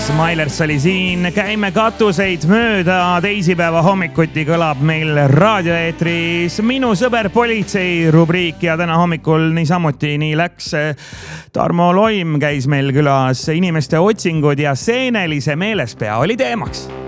Mailers oli siin, käime katuseid mööda, teisipäeva hommikuti kõlab meil raadioeetris Minu sõber politsei rubriik ja täna hommikul niisamuti nii läks. Tarmo Loim käis meil külas, inimeste otsingud ja seenelise meelespea oli teemaks.